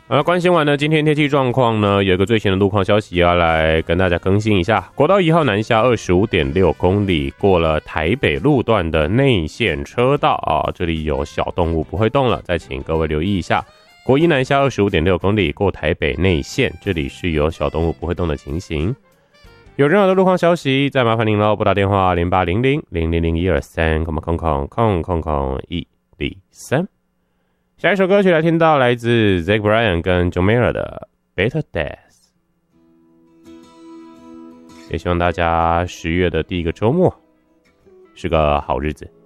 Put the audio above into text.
关心完呢，今天天气状况呢，有一个最新的路况消息要来跟大家更新一下。国道1号南下 25.6 公里，过了台北路段的内线车道啊，这里有小动物不会动了，再请各位留意一下。国一南下 25.6 公里，过台北内线，这里是有小动物不会动的情形。有任何的路况消息，再麻烦您喽，拨打电话0800-000123，103。下一首歌曲来听到来自 Zach Bryan 跟 John Mayer 的 Better Days， 也希望大家10月的第一个周末是个好日子。